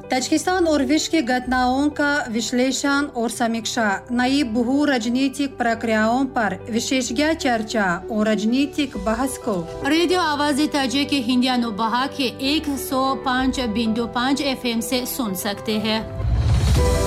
Tajikistan और विश्व की घटनाओं का विश्लेषण और समीक्षा, नई बहु राजनीतिक प्रक्रियाओं पर विशेषज्ञ चर्चा और राजनीतिक बहस को रेडियो आवाज़ ताजिक हिंदी अनुबाह के 105.5 FM से सुन सकते हैं।